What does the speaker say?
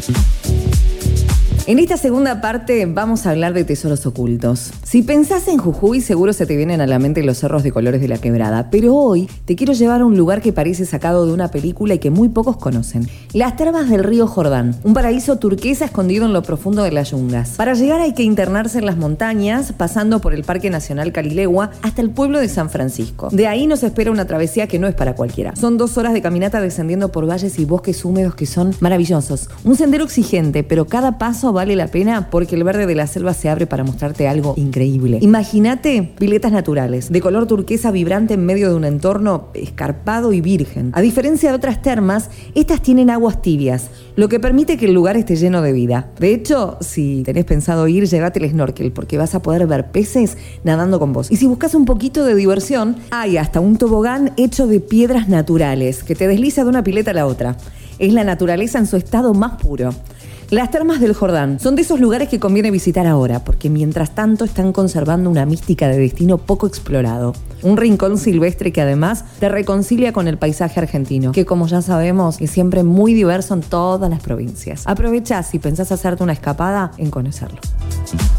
En esta segunda parte vamos a hablar de tesoros ocultos. Si pensás en Jujuy, seguro se te vienen a la mente los cerros de colores de la Quebrada, pero hoy te quiero llevar a un lugar que parece sacado de una película y que muy pocos conocen. Las termas del río Jordán, un paraíso turquesa escondido en lo profundo de las yungas. Para llegar hay que internarse en las montañas, pasando por el Parque Nacional Carilegua hasta el pueblo de San Francisco. De ahí nos espera una travesía que no es para cualquiera. Son 2 horas de caminata descendiendo por valles y bosques húmedos que son maravillosos. Un sendero exigente, pero cada paso vale la pena porque el verde de la selva se abre para mostrarte algo increíble. Imagínate piletas naturales, de color turquesa vibrante en medio de un entorno escarpado y virgen. A diferencia de otras termas, estas tienen aguas tibias, lo que permite que el lugar esté lleno de vida. De hecho, si tenés pensado ir, llévate el snorkel porque vas a poder ver peces nadando con vos. Y si buscas un poquito de diversión, hay hasta un tobogán hecho de piedras naturales que te desliza de una pileta a la otra. Es la naturaleza en su estado más puro. Las termas del Jordán son de esos lugares que conviene visitar ahora, porque mientras tanto están conservando una mística de destino poco explorado. Un rincón silvestre que además te reconcilia con el paisaje argentino, que como ya sabemos es siempre muy diverso en todas las provincias. Aprovechá si pensás hacerte una escapada en conocerlo.